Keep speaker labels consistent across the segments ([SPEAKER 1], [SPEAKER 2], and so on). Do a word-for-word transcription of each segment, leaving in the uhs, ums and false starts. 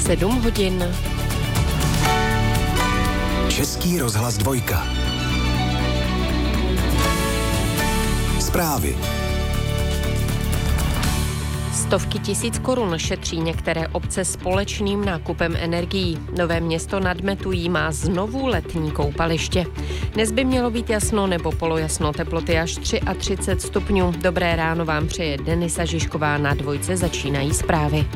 [SPEAKER 1] sedm hodin.
[SPEAKER 2] Český rozhlas dvojka. Zprávy.
[SPEAKER 1] Stovky tisíc korun šetří některé obce společným nákupem energií. Nové Město nad Metují má znovu letní koupaliště. Dnes by mělo být jasno nebo polojasno, teploty až třicet tři stupňů. Dobré ráno vám přeje Denisa Žižková, na dvojce začínají zprávy.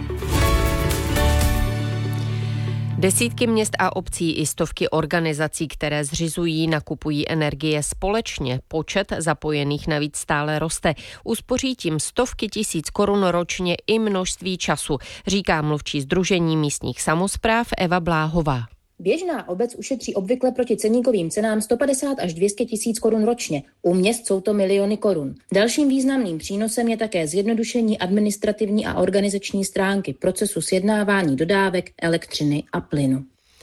[SPEAKER 1] Desítky měst a obcí i stovky organizací, které zřizují, nakupují energie společně. Počet zapojených navíc stále roste. Uspoří tím stovky tisíc korun ročně i množství času, říká mluvčí Sdružení místních samospráv Eva Bláhová.
[SPEAKER 3] Běžná obec ušetří obvykle proti ceníkovým cenám sto padesát až dvě stě tisíc korun ročně. U měst jsou to miliony korun. Dalším významným přínosem je také zjednodušení administrativní a organizační stránky procesu sjednávání dodávek elektřiny a plynu.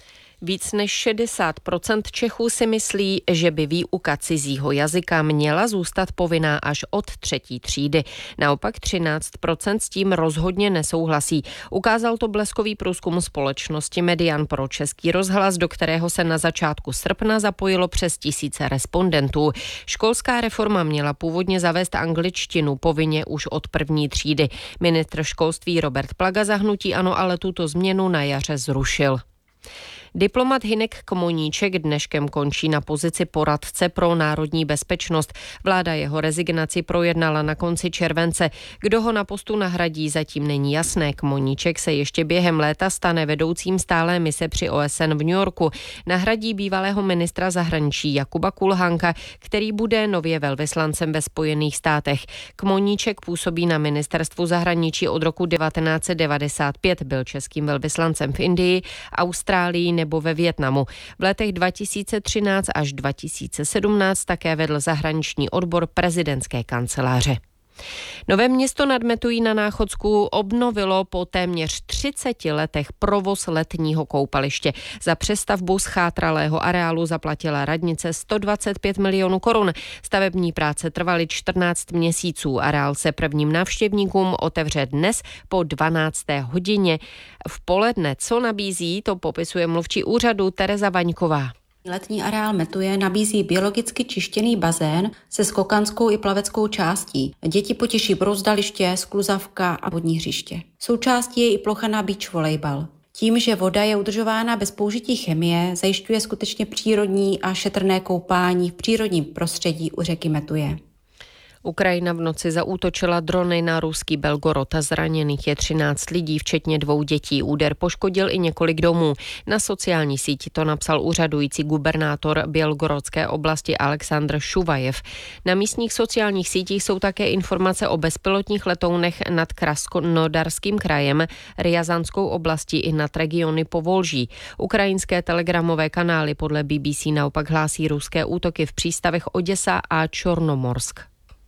[SPEAKER 1] Víc než šedesát procent Čechů si myslí, že by výuka cizího jazyka měla zůstat povinná až od třetí třídy. Naopak třináct procent s tím rozhodně nesouhlasí. Ukázal to bleskový průzkum společnosti Median pro Český rozhlas, do kterého se na začátku srpna zapojilo přes tisíce respondentů. Školská reforma měla původně zavést angličtinu povinně už od první třídy. Ministr školství Robert Plaga za hnutí ANO ale tuto změnu na jaře zrušil. Diplomat Hynek Kmoníček dneškem končí na pozici poradce pro národní bezpečnost. Vláda jeho rezignaci projednala na konci července. Kdo ho na postu nahradí, zatím není jasné. Kmoníček se ještě během léta stane vedoucím stálé mise při O S N v New Yorku. Nahradí bývalého ministra zahraničí Jakuba Kulhánka, který bude nově velvyslancem ve Spojených státech. Kmoníček působí na ministerstvu zahraničí od roku devatenáct set devadesát pět, byl českým velvyslancem v Indii, Austrálii nebo ve Vietnamu. V letech dva tisíce třináct až dva tisíce sedmnáct také vedl zahraniční odbor prezidentské kanceláře. Nové Město nad Metují na Náchodsku obnovilo po téměř třiceti letech provoz letního koupaliště. Za přestavbu schátralého areálu zaplatila radnice sto dvacet pět milionů korun. Stavební práce trvaly čtrnáct měsíců. Areál se prvním návštěvníkům otevře dnes po dvanácté hodině v poledne. Co nabízí, to popisuje mluvčí úřadu Tereza Vaňková.
[SPEAKER 4] Letní areál Metuje nabízí biologicky čištěný bazén se skokanskou i plaveckou částí. Děti potěší brouzdaliště, skluzavka a vodní hřiště. Součástí je i plocha na beach volejbal. Tím, že voda je udržována bez použití chemie, zajišťuje skutečně přírodní a šetrné koupání v přírodním prostředí u řeky Metuje.
[SPEAKER 1] Ukrajina v noci zaútočila drony na ruský Belgorod. Zraněných je třináct lidí, včetně dvou dětí. Úder poškodil i několik domů. Na sociální síti to napsal úřadující gubernátor Bělgorodské oblasti Aleksandr Šuvajev. Na místních sociálních sítích jsou také informace o bezpilotních letounech nad Krasnodarským krajem, Rjazanskou oblastí i nad regiony Povolží. Ukrajinské telegramové kanály podle B B C naopak hlásí ruské útoky v přístavech Oděsa a Čornomorsk.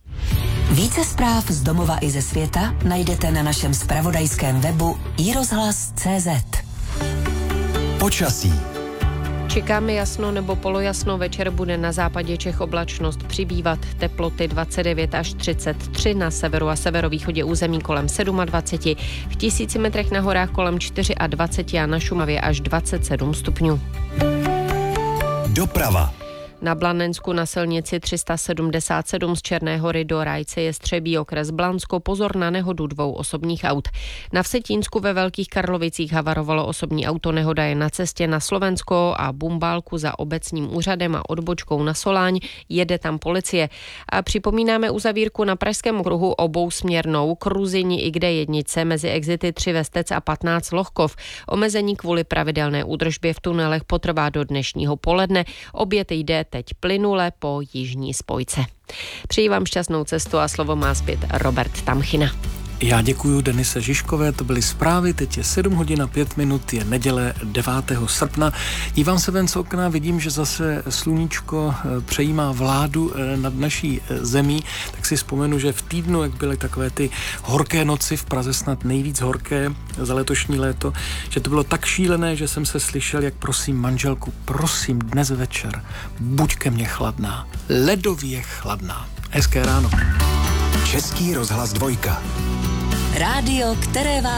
[SPEAKER 5] Více zpráv z domova i ze světa najdete na našem zpravodajském webu i rozhlas tečka cé zet.
[SPEAKER 2] Počasí.
[SPEAKER 1] Čekáme jasno nebo polojasno, večer bude na západě Čech oblačnost přibývat, teploty dvacet devět až třicet tři, na severu a severovýchodě území kolem dvacet sedm, v tisíci metrech na horách kolem dvacet čtyři a na Šumavě až dvacet sedm stupňů.
[SPEAKER 2] Doprava.
[SPEAKER 1] Na Blanensku na silnici tři sta sedmdesát sedm z Černé Hory do Rajce je Střebí okres Blansko, pozor na nehodu dvou osobních aut. Na Vsetínsku ve Velkých Karlovicích havarovalo osobní auto, nehoda je na cestě na Slovensko a Bumbálku za obecním úřadem a odbočkou na Soláň, jede tam policie. A připomínáme uzavírku na Pražském okruhu obousměrnou Kruzini i kde jednice mezi exity tři Vestec a patnáct Lohkov. Omezení kvůli pravidelné údržbě v tunelech potrvá do dnešního poledne. Obět jde teď plynule po jižní spojce. Přeji vám šťastnou cestu a slovo má zpět Robert Tamchina.
[SPEAKER 6] Já děkuju Denise Žižkové, to byly zprávy, teď je sedm hodin a pět minut, je neděle devátého srpna. Dívám se ven z okna, vidím, že zase sluníčko přejímá vládu nad naší zemí, tak si vzpomenu, že v týdnu, jak byly takové ty horké noci, v Praze snad nejvíc horké za letošní léto, že to bylo tak šílené, že jsem se slyšel, jak prosím manželku, prosím dnes večer, buď ke mně chladná, ledově chladná. Hezké ráno.
[SPEAKER 2] Český rozhlas dvojka.
[SPEAKER 5] Rádio, které vás